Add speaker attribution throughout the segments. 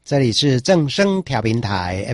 Speaker 1: 这里是正声调频台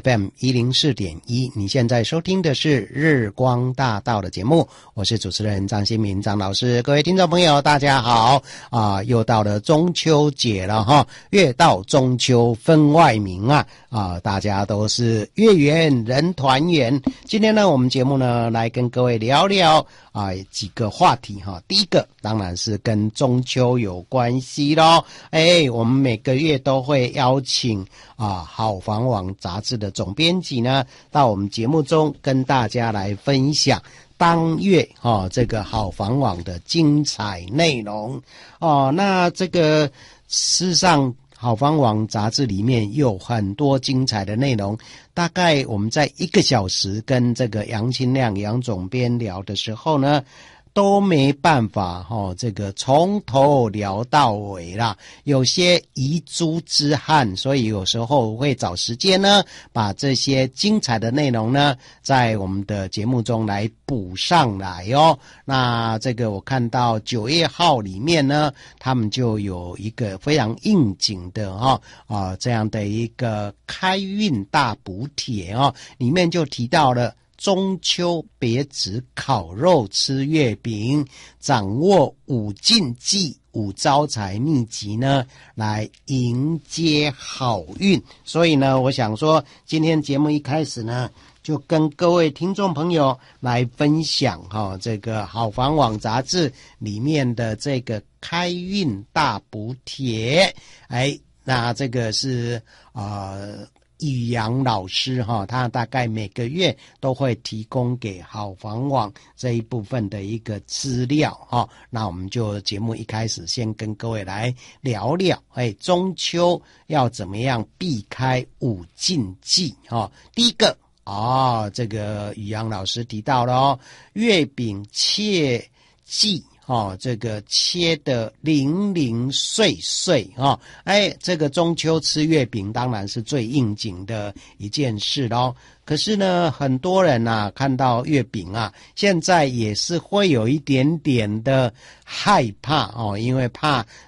Speaker 1: FM104.1，你现在收听的是日光大道的节目，我是主持人张新民张老师。各位听众朋友大家好又到了中秋节了哈，月到中秋分外明大家都是月圆人团圆。今天呢我们节目呢来跟各位聊聊几个话题哈。第一个当然是跟中秋有关系咯，我们每个月都会邀请好房网杂志的总编辑呢到我们节目中跟大家来分享当月这个好房网的精彩内容那这个事实上好房网杂志里面有很多精彩的内容，大概我们在1个小时跟这个杨清亮杨总编聊的时候呢都没办法这个从头聊到尾啦，有些遗珠之憾，所以有时候会找时间呢把这些精彩的内容呢在我们的节目中来补上来那这个我看到9月号里面呢他们就有一个非常应景的这样的一个开运大补帖里面就提到了中秋别只烤肉吃月饼，掌握5禁忌5招财秘籍呢来迎接好运。所以呢我想说今天节目一开始呢就跟各位听众朋友来分享这个好房网杂志里面的这个开运大补帖。那这个是宇阳老师他大概每个月都会提供给好房网这一部分的一个资料那我们就节目一开始先跟各位来聊聊中秋要怎么样避开5禁忌第一个这个宇阳老师提到了月饼切记这个切得零零碎碎这个中秋吃月饼当然是最应景的一件事咯。可是呢很多人看到月饼现在也是会有一点点的害怕因为怕